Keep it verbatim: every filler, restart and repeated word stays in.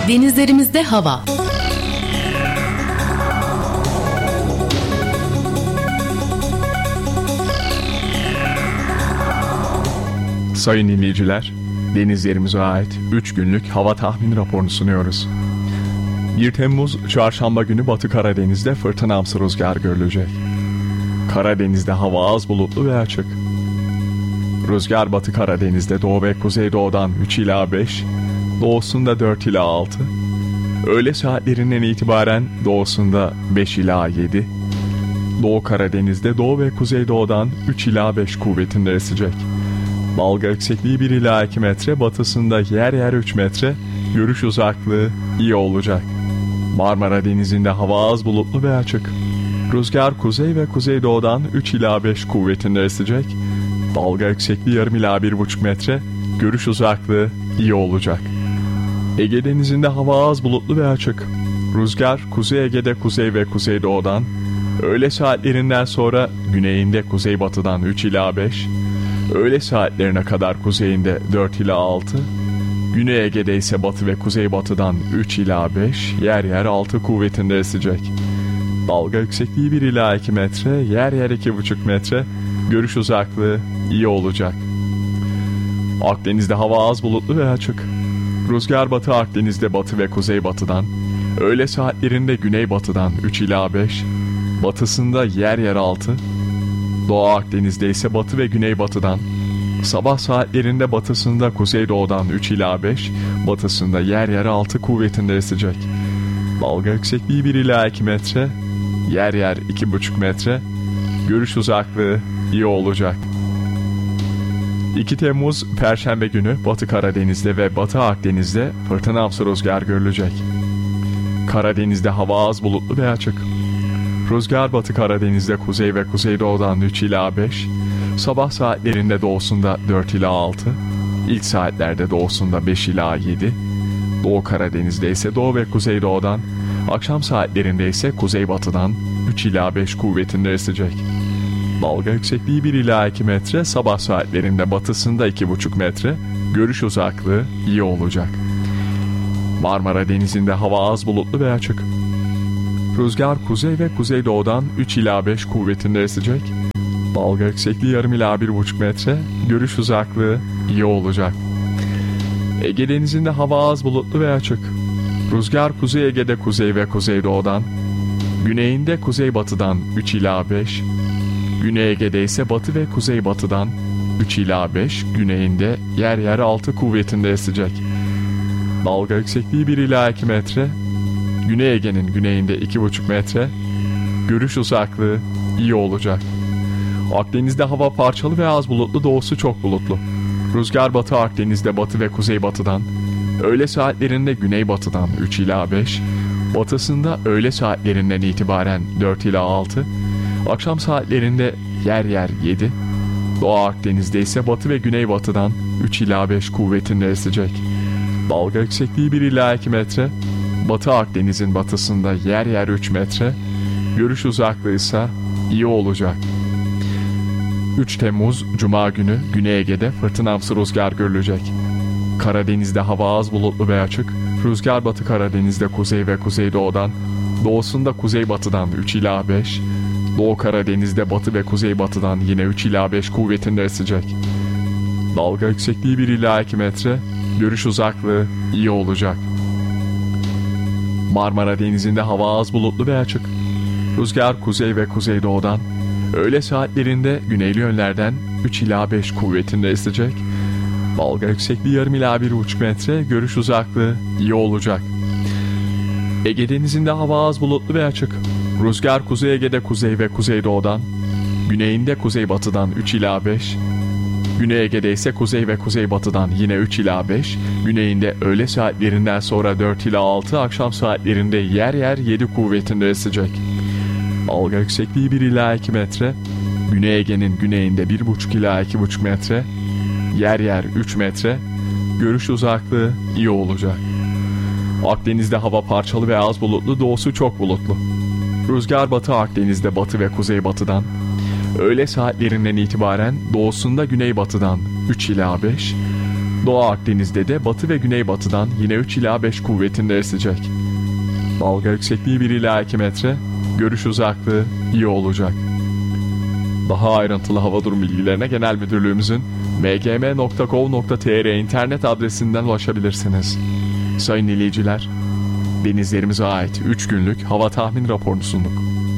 Denizlerimizde hava. Sayın dinleyiciler, denizlerimize ait üç günlük hava tahmin raporunu sunuyoruz. bir Temmuz Çarşamba günü Batı Karadeniz'de fırtınamsı rüzgar görülecek. Karadeniz'de hava az bulutlu ve açık. Rüzgar Batı Karadeniz'de doğu ve kuzeydoğudan üç ila beş, doğusunda dört ila altı, öğle saatlerinden itibaren doğusunda beş ila yedi, Doğu Karadeniz'de doğu ve kuzeydoğudan üç ila beş kuvvetinde esecek. Dalga yüksekliği bir ila iki metre, batısında yer yer üç metre, görüş uzaklığı iyi olacak. Marmara Denizi'nde hava az bulutlu ve açık. Rüzgar kuzey ve kuzeydoğudan üç ila beş kuvvetinde esecek. Dalga yüksekliği yarım ila bir buçuk metre, görüş uzaklığı iyi olacak. Ege Denizi'nde hava az bulutlu ve açık. Rüzgar Kuzey Ege'de kuzey ve kuzeydoğudan, öğle saatlerinden sonra güneyinde kuzeybatıdan üç ila beş, öğle saatlerine kadar kuzeyinde dört ila altı, Güney Ege'de ise batı ve kuzeybatıdan üç ila beş, yer yer altı kuvvetinde esecek. Dalga yüksekliği bir ila iki metre, yer yer iki buçuk metre, görüş uzaklığı iyi olacak. Akdeniz'de hava az bulutlu ve açık. Rüzgar Batı Akdeniz'de batı ve kuzeybatıdan, öğle saatlerinde güneybatıdan üç ila beş, batısında yer yer altı, Doğu Akdeniz'de ise batı ve güneybatıdan, sabah saatlerinde batısında kuzeydoğudan üç ila beş, batısında yer yer altı kuvvetinde esecek. Dalga yüksekliği bir ila iki metre, yer yer iki buçuk metre, görüş uzaklığı iyi olacak. iki Temmuz Perşembe günü Batı Karadeniz'de ve Batı Akdeniz'de fırtınamsı rüzgar görülecek. Karadeniz'de hava az bulutlu ve açık. Rüzgar Batı Karadeniz'de kuzey ve kuzeydoğudan üç ila beş, sabah saatlerinde doğusunda dört ila altı, ilk saatlerde doğusunda beş ila yedi, Doğu Karadeniz'de ise doğu ve kuzeydoğudan, akşam saatlerinde ise kuzeybatıdan üç ila beş kuvvetinde esecek. Dalga yüksekliği bir ila iki metre, sabah saatlerinde batısında iki buçuk metre, görüş uzaklığı iyi olacak. Marmara Denizi'nde hava az bulutlu ve açık. Rüzgar kuzey ve kuzeydoğudan üç ila beş kuvvetinde esecek. Dalga yüksekliği yarım ila bir buçuk metre, görüş uzaklığı iyi olacak. Ege Denizi'nde hava az bulutlu ve açık. Rüzgar Kuzey Ege'de kuzey ve kuzeydoğudan, güneyinde kuzeybatıdan üç ila beş, Güney Ege'de ise batı ve kuzeybatıdan üç ila beş, güneyinde yer yer altı kuvvetinde esecek. Dalga yüksekliği bir ila iki metre, Güney Ege'nin güneyinde iki buçuk metre, görüş uzaklığı iyi olacak. Akdeniz'de hava parçalı ve az bulutlu, doğusu çok bulutlu. Rüzgar Batı Akdeniz'de batı ve kuzeybatıdan, öğle saatlerinde güneybatıdan üç ila beş, batısında öğle saatlerinden itibaren dört ila altı, akşam saatlerinde yer yer yedi, Doğu Akdeniz'de ise batı ve güneybatıdan üç ila beş kuvvetinde esecek. Dalga yüksekliği bir ila iki metre, Batı Akdeniz'in batısında yer yer üç metre, görüş uzaklığı ise iyi olacak. üç Temmuz Cuma günü Güney Ege'de fırtınamsı rüzgar görülecek. Karadeniz'de hava az bulutlu ve açık. Rüzgar Batı Karadeniz'de kuzey ve kuzeydoğudan, doğusunda kuzeybatıdan üç ila beş, Doğu Karadeniz'de batı ve kuzeybatıdan yine üç ila beş kuvvetinde esecek. Dalga yüksekliği bir ila iki metre, görüş uzaklığı iyi olacak. Marmara Denizi'nde hava az bulutlu ve açık. Rüzgar kuzey ve kuzeydoğudan, öğle saatlerinde güneyli yönlerden üç ila beş kuvvetinde esecek. Dalga yüksekliği yarım ila bir buçuk metre, görüş uzaklığı iyi olacak. Ege Denizi'nde hava az bulutlu ve açık. Rüzgar Kuzey Ege'de kuzey ve kuzeydoğudan, güneyinde kuzeybatıdan üç ila beş, Güney Ege'de ise kuzey ve kuzeybatıdan yine üç ila beş, güneyinde öğle saatlerinden sonra dört ila altı, akşam saatlerinde yer yer yedi kuvvetinde esecek. Dalga yüksekliği bir ila iki metre, Güney Ege'nin güneyinde bir buçuk ila iki buçuk metre, yer yer üç metre, görüş uzaklığı iyi olacak. Akdeniz'de hava parçalı ve az bulutlu, doğusu çok bulutlu. Rüzgar Batı Akdeniz'de batı ve kuzeybatıdan, öğle saatlerinden itibaren doğusunda güneybatıdan üç ila beş, Doğu Akdeniz'de de batı ve güneybatıdan yine üç ila beş kuvvetinde esecek. Dalga yüksekliği bir ila iki metre, görüş uzaklığı iyi olacak. Daha ayrıntılı hava durum bilgilerine Genel Müdürlüğümüzün m g m nokta gov nokta t r internet adresinden ulaşabilirsiniz. Sayın dinleyiciler, denizlerimize ait üç günlük hava tahmin raporunu sunduk.